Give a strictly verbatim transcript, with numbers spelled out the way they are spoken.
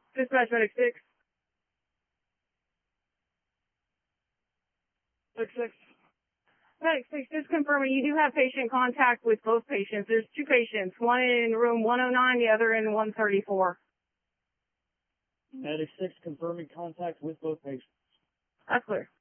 Dispatch medic six. Six six. Medic six, just confirming you do have patient contact with both patients. There's two patients, one in room one oh nine, the other in one thirty-four. Medic six confirming contact with both patients. That's clear.